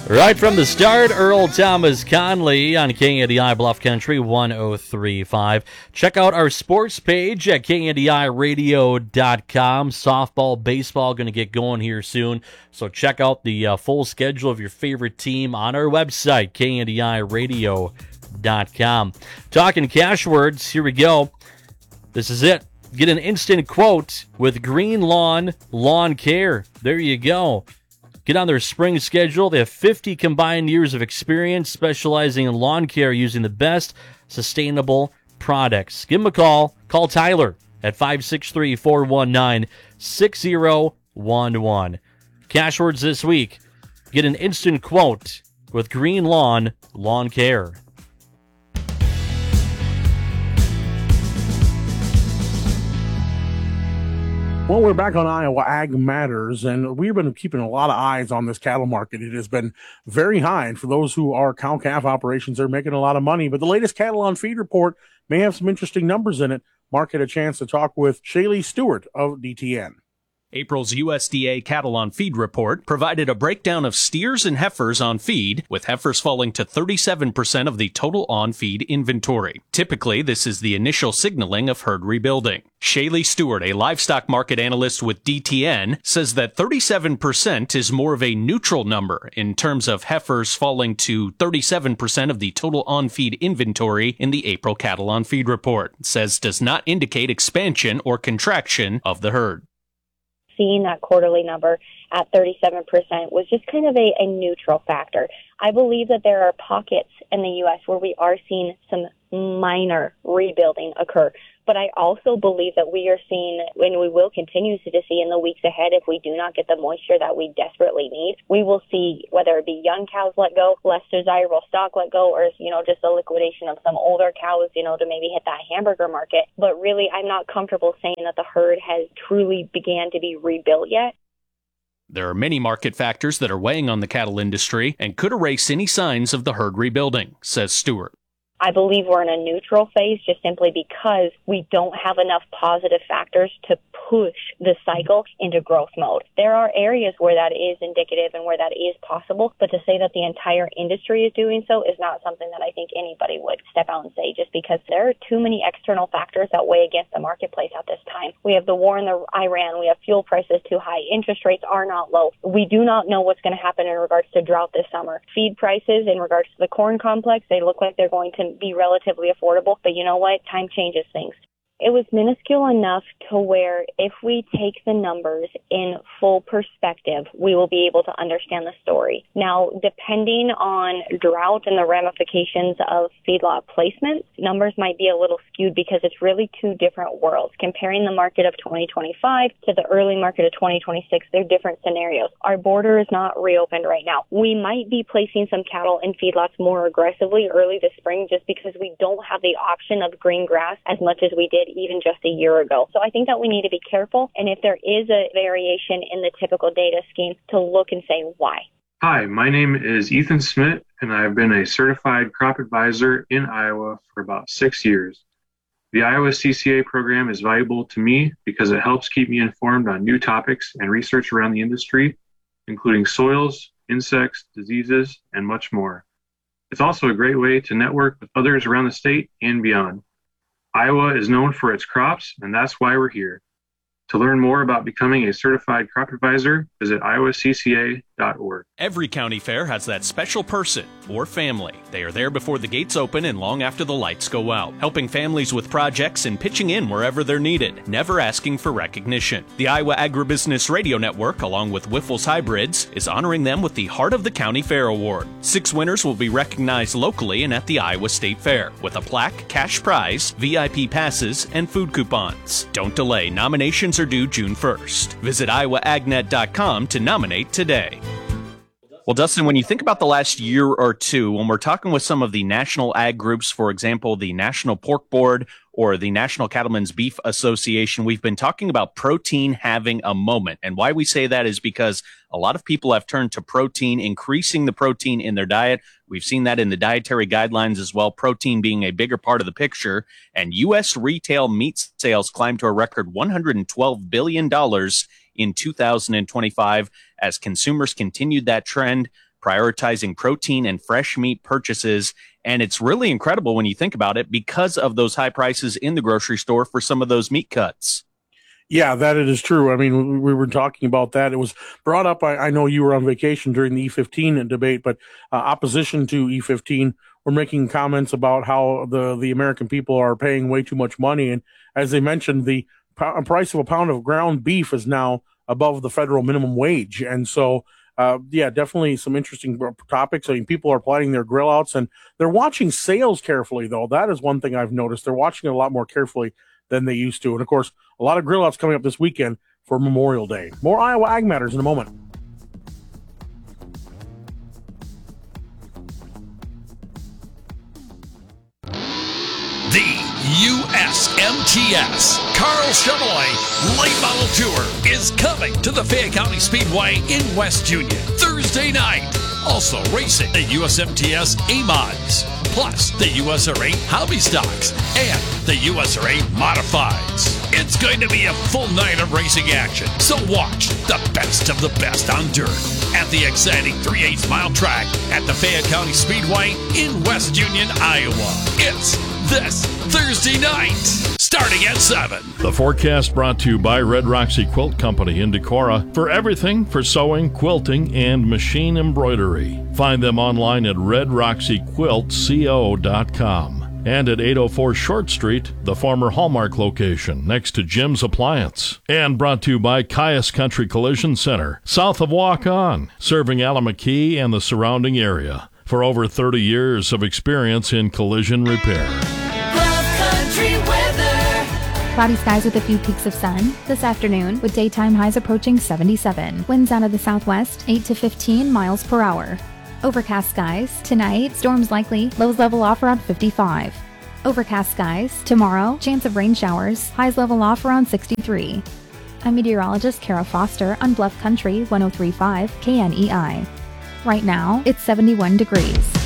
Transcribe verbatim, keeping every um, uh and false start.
Right from the start, Earl Thomas Conley on K N D I Bluff Country one oh three point five. Check out our sports page at K N D I radio dot com. Softball, baseball going to get going here soon. So check out the uh, full schedule of your favorite team on our website, K N D I radio dot com. Talking cash words, here we go. This is it. Get an instant quote with Green Lawn Lawn Care. There you go. Get on their spring schedule. They have fifty combined years of experience specializing in lawn care using the best sustainable products. Give them a call. Call Tyler at five six three, four one nine, six zero one one. Cash words this week. Get an instant quote with Green Lawn Lawn Care. Well, we're back on Iowa Ag Matters, and we've been keeping a lot of eyes on this cattle market. It has been very high, and for those who are cow-calf operations, they're making a lot of money. But the latest Cattle on Feed report may have some interesting numbers in it. Mark had a chance to talk with Shaylee Stewart of D T N. April's U S D A Cattle on Feed report provided a breakdown of steers and heifers on feed, with heifers falling to thirty-seven percent of the total on-feed inventory. Typically, this is the initial signaling of herd rebuilding. Shaylee Stewart, a livestock market analyst with D T N, says that thirty-seven percent is more of a neutral number in terms of heifers falling to thirty-seven percent of the total on-feed inventory in the April Cattle on Feed report. Says does not indicate expansion or contraction of the herd. Seeing that quarterly number at thirty-seven percent was just kind of a, a neutral factor. I believe that there are pockets in the U S where we are seeing some minor rebuilding occur. But I also believe that we are seeing, and we will continue to see in the weeks ahead, if we do not get the moisture that we desperately need, we will see whether it be young cows let go, less desirable stock let go, or, you know, just the liquidation of some older cows, you know, to maybe hit that hamburger market. But really, I'm not comfortable saying that the herd has truly began to be rebuilt yet. There are many market factors that are weighing on the cattle industry and could erase any signs of the herd rebuilding, says Stewart. I believe we're in a neutral phase just simply because we don't have enough positive factors to push the cycle into growth mode. There are areas where that is indicative and where that is possible, but to say that the entire industry is doing so is not something that I think anybody would step out and say, just because there are too many external factors that weigh against the marketplace at this time. We have the war in the Iran, we have fuel prices too high, interest rates are not low. We do not know what's going to happen in regards to drought this summer. Feed prices in regards to the corn complex, they look like they're going to be relatively affordable, but you know what? Time changes things. It was minuscule enough to where if we take the numbers in full perspective, we will be able to understand the story. Now, depending on drought and the ramifications of feedlot placements, numbers might be a little skewed because it's really two different worlds. Comparing the market of twenty twenty-five to the early market of twenty twenty-six, they're different scenarios. Our border is not reopened right now. We might be placing some cattle in feedlots more aggressively early this spring just because we don't have the option of green grass as much as we did even just a year ago. So I think that we need to be careful, and if there is a variation in the typical data scheme, to look and say why. Hi, my name is Ethan Smith, and I've been a certified crop advisor in Iowa for about six years. The Iowa C C A program is valuable to me because it helps keep me informed on new topics and research around the industry, including soils, insects, diseases, and much more. It's also a great way to network with others around the state and beyond. Iowa is known for its crops, and that's why we're here. To learn more about becoming a certified crop advisor, visit iowa c c a dot org. Every county fair has that special person or family. They are there before the gates open and long after the lights go out, helping families with projects and pitching in wherever they're needed, never asking for recognition. The Iowa Agribusiness Radio Network, along with Wyffels Hybrids, is honoring them with the Heart of the County Fair Award. Six winners will be recognized locally and at the Iowa State Fair, with a plaque, cash prize, V I P passes, and food coupons. Don't delay. Nominations are due June first. Visit iowa ag net dot com to nominate today. Well, Dustin, when you think about the last year or two, when we're talking with some of the national ag groups, for example, the National Pork Board or the National Cattlemen's Beef Association, we've been talking about protein having a moment. And why we say that is because a lot of people have turned to protein, increasing the protein in their diet. We've seen that in the dietary guidelines as well, protein being a bigger part of the picture. And U S retail meat sales climbed to a record one hundred twelve billion dollars in two thousand twenty-five as consumers continued that trend prioritizing protein and fresh meat purchases. And it's really incredible when you think about it because of those high prices in the grocery store for some of those meat cuts. Yeah, that it is true. I mean, we were talking about that. It was brought up. I, I know you were on vacation during the E fifteen debate, but uh, opposition to E fifteen were making comments about how the, the American people are paying way too much money. And as they mentioned, the p- price of a pound of ground beef is now above the federal minimum wage. And so, uh, yeah, definitely some interesting topics. I mean, people are planning their grill outs and they're watching sales carefully, though. That is one thing I've noticed. They're watching it a lot more carefully than they used to. And of course, a lot of grill outs coming up this weekend for Memorial Day. More Iowa Ag Matters in a moment. The U S M T S Carl Chevrolet Late Model Tour is coming to the Fayette County Speedway in West Union Thursday night. Also racing the U S M T S A-Mods, plus the U S R A Hobby Stocks and the U S R A Modifieds. It's going to be a full night of racing action, so watch the best of the best on dirt at the exciting three eighths mile track at the Fayette County Speedway in West Union, Iowa. It's this Thursday night, starting at seven. The forecast brought to you by Red Roxy Quilt Company in Decorah for everything for sewing, quilting, and machine embroidery. Find them online at red roxy quilt co dot com. And at eight oh four Short Street, the former Hallmark location next to Jim's Appliance. And brought to you by Caius Country Collision Center, south of Walk On, serving Alameda and the surrounding area for over thirty years of experience in collision repair. Country weather. Cloudy skies with a few peaks of sun this afternoon, with daytime highs approaching seventy-seven. Winds out of the southwest, eight to fifteen miles per hour. Overcast skies tonight, storms likely, lows level off around fifty-five. Overcast skies tomorrow, chance of rain showers, highs level off around sixty-three. I'm meteorologist Kara Foster on Bluff Country one oh three point five K N E I. Right now, it's seventy-one degrees.